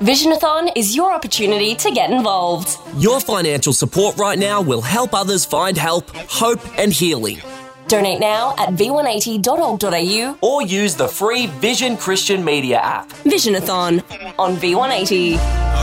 Visionathon is your opportunity to get involved. Your financial support right now will help others find help, hope and healing. Donate now at v180.org.au Or use the free Vision Christian Media app. Visionathon on V180.